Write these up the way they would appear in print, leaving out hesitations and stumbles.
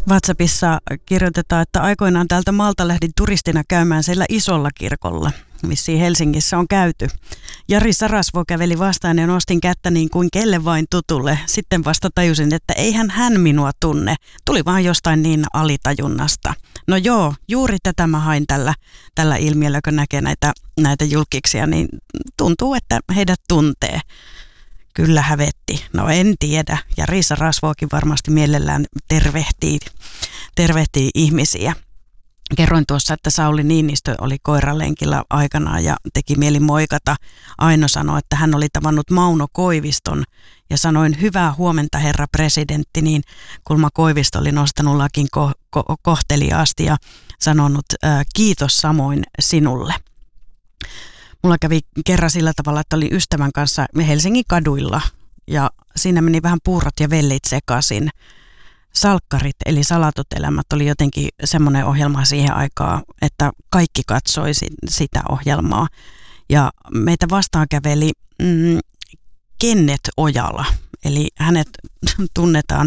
WhatsAppissa kirjoitetaan, että aikoinaan täältä Malta lähdin turistina käymään siellä isolla kirkolla, missä Helsingissä on käyty. Jari Sarasvuo käveli vastaan ja nostin kättä niin kuin kelle vain tutulle. Sitten vasta tajusin, että eihän hän minua tunne. Tuli vaan jostain niin alitajunnasta. No joo, juuri tätä mä hain tällä ilmiöllä, kun näkee näitä julkkiksia, niin tuntuu, että heidät tuntee. Kyllä hävetti. No en tiedä. Ja Jari Sarasvuokin varmasti mielellään tervehtii ihmisiä. Kerroin tuossa, että Sauli Niinistö oli koiralenkillä aikanaan ja teki mieli moikata. Aino sanoi, että hän oli tavannut Mauno Koiviston ja sanoin hyvää huomenta herra presidentti, niin Kulma Koivisto oli nostanut lakin kohteliaasti ja sanonut kiitos samoin sinulle. Mulla kävi kerran sillä tavalla, että oli ystävän kanssa Helsingin kaduilla ja siinä meni vähän puurot ja vellit sekaisin. Salkkarit eli salatut elämät oli jotenkin semmoinen ohjelma siihen aikaan, että kaikki katsoi sitä ohjelmaa. Ja meitä vastaan käveli Kenneth Ojala, eli hänet tunnetaan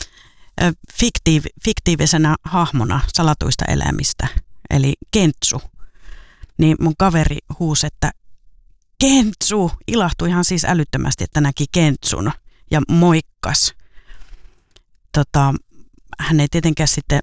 fiktiivisenä hahmona salatuista elämistä, eli Kentsu. Niin mun kaveri huusi, että Kentsu, ilahtui ihan siis älyttömästi, että näki Kentsun ja moikkas. Hän ei tietenkään sitten,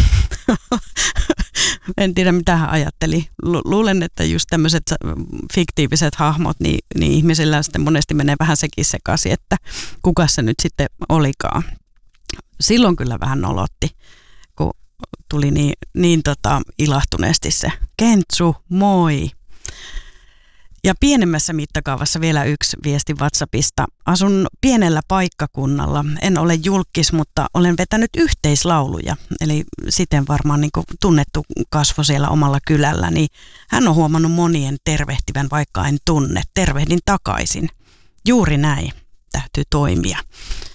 en tiedä mitä hän ajatteli. Luulen, että just tämmöiset fiktiiviset hahmot, niin ihmisillä sitten monesti menee vähän sekin sekaisin, että kuka se nyt sitten olikaan. Silloin kyllä vähän nolotti, kun tuli niin ilahtuneesti se Kentsu, moi. Ja pienemmässä mittakaavassa vielä yksi viesti WhatsAppista. Asun pienellä paikkakunnalla. En ole julkkis, mutta olen vetänyt yhteislauluja. Eli siten varmaan niin kuin tunnettu kasvo siellä omalla kylällä. Niin hän on huomannut monien tervehtivän, vaikka en tunne. Tervehdin takaisin. Juuri näin täytyy toimia.